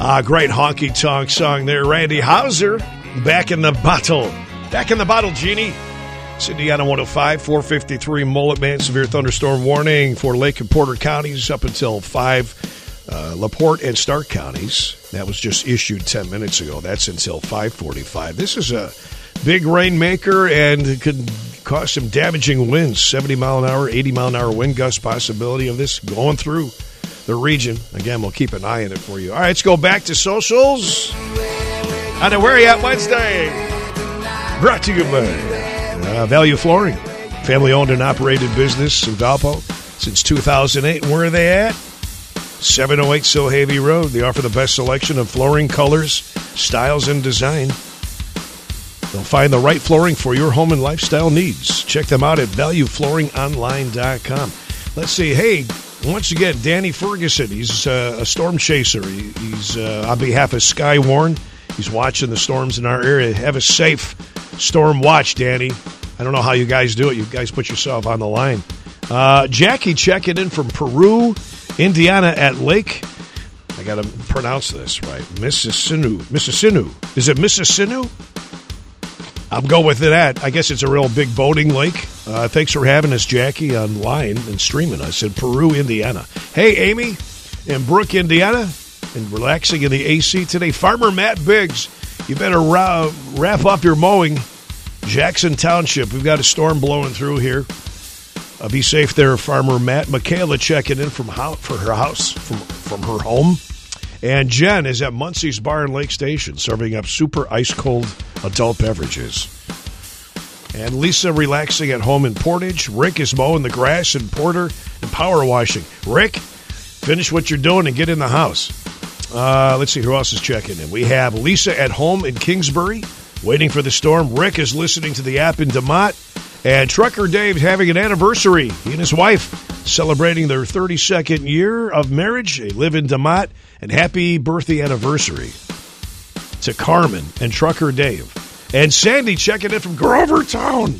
Great honky-tonk song there. Randy Houser, Back in the Bottle. Back in the Bottle, Genie. It's Indiana 105, 453 Mullet Man. Severe thunderstorm warning for Lake and Porter counties up until 5. LaPorte and Stark counties. That was just issued 10 minutes ago. That's until 5:45. This is a big rainmaker, and it could cause some damaging winds. 70 mile an hour, 80 mile an hour wind gust possibility of this going through the region. Again, we'll keep an eye on it for you. All right, let's go back to socials. On a Where You At Wednesday. Brought to you by Value Flooring. Family-owned and operated business in Valpo since 2008. Where are they at? 708 Silhavy Road. They offer the best selection of flooring, colors, styles, and design. They'll find the right flooring for your home and lifestyle needs. Check them out at valueflooringonline.com. Let's see. Hey, once again, Danny Ferguson. He's a storm chaser. He's on behalf of Skywarn. He's watching the storms in our area. Have a safe storm watch, Danny. I don't know how you guys do it. You guys put yourself on the line. Jackie checking in from Peru, Indiana at Lake. I got to pronounce this right. Mississinu. Is it Mississinu? I'm going with that. I guess it's a real big boating lake. Thanks for having us, Jackie, online and streaming us in Peru, Indiana. Hey, Amy in Brook, Indiana, and relaxing in the AC today. Farmer Matt Biggs, you better wrap up your mowing. Jackson Township, we've got a storm blowing through here. Be safe there, Farmer Matt. Michaela checking in from her house, from her home. And Jen is at Muncie's Bar and Lake Station, serving up super ice-cold adult beverages. And Lisa relaxing at home in Portage. Rick is mowing the grass in Porter and power washing. Rick, finish what you're doing and get in the house. Let's see who else is checking in. We have Lisa at home in Kingsbury, waiting for the storm. Rick is listening to the app in DeMott. And Trucker Dave's having an anniversary. He and his wife celebrating their 32nd year of marriage. They live in DeMott. And happy birthday anniversary to Carmen and Trucker Dave. And Sandy checking in from Grovertown.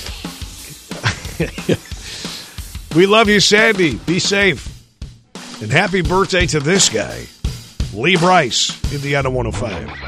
We love you, Sandy. Be safe. And happy birthday to this guy, Lee Bryce, Indiana 105.